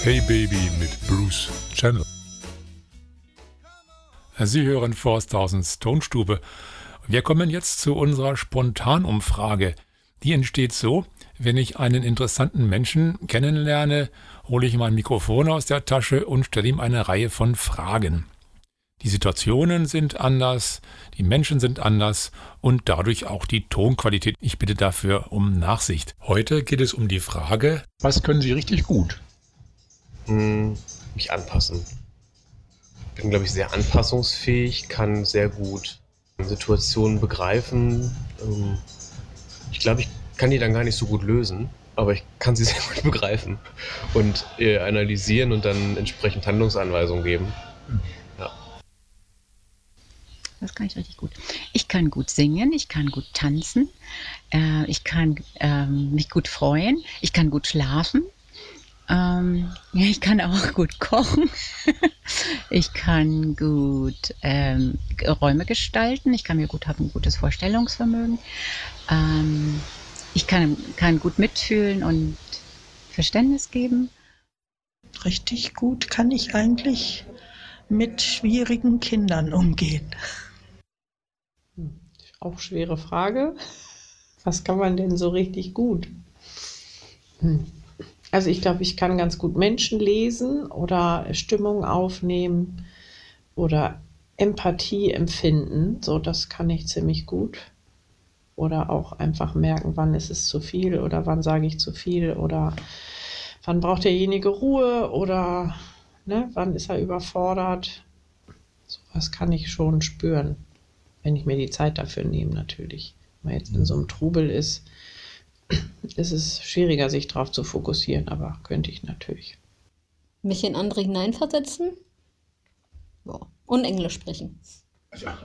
Hey Baby mit Bruce Channel. Sie hören Forsthausen's Tonstube. Wir kommen jetzt zu unserer Spontanumfrage. Die entsteht so: Wenn ich einen interessanten Menschen kennenlerne, hole ich mein Mikrofon aus der Tasche und stelle ihm eine Reihe von Fragen. Die Situationen sind anders, die Menschen sind anders und dadurch auch die Tonqualität. Ich bitte dafür um Nachsicht. Heute geht es um die Frage: Was können Sie richtig gut? Mich anpassen. Ich bin, glaube ich, sehr anpassungsfähig, kann sehr gut Situationen begreifen. Ich glaube, ich kann die dann gar nicht so gut lösen, aber ich kann sie sehr gut begreifen und analysieren und dann entsprechend Handlungsanweisungen geben. Ja. Das kann ich richtig gut. Ich kann gut singen, ich kann gut tanzen, ich kann mich gut freuen, ich kann gut schlafen, ich kann auch gut kochen, ich kann gut Räume gestalten, ich habe ein gutes Vorstellungsvermögen, ich kann gut mitfühlen und Verständnis geben. Richtig gut kann ich eigentlich mit schwierigen Kindern umgehen. Auch schwere Frage. Was kann man denn so richtig gut? Also ich glaube, ich kann ganz gut Menschen lesen oder Stimmung aufnehmen oder Empathie empfinden. So, das kann ich ziemlich gut. Oder auch einfach merken, wann ist es zu viel oder wann sage ich zu viel oder wann braucht derjenige Ruhe oder wann ist er überfordert. Sowas kann ich schon spüren, wenn ich mir die Zeit dafür nehme natürlich. Wenn man jetzt in so einem Trubel ist es schwieriger, sich darauf zu fokussieren, aber könnte ich natürlich. Mich in andere hineinversetzen? Ja. Und Englisch sprechen. Ja,